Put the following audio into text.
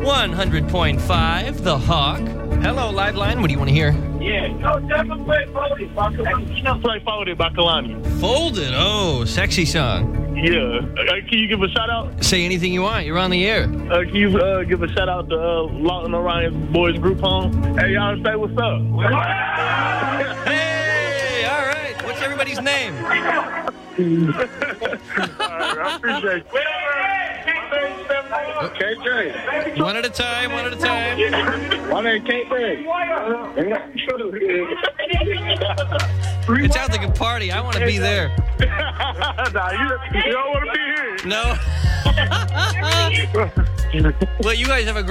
100.5, The Hawk. Hello, Live Line. What do you want to hear? Yeah. No, definitely play Folded by Kalani. Play Folded by Kalani. Folded. Oh, sexy song. Yeah. Can you give a shout out? Say anything you want. You're on the air. Can you give a shout out to Lawton Orion's boys group home? Hey, y'all say what's up. Hey, all right. What's everybody's name? All right, I appreciate it. KJ. One at a time. My name KJ. It sounds like a party. I want to be there. Nah, you don't want to be here. No. Well, you guys have a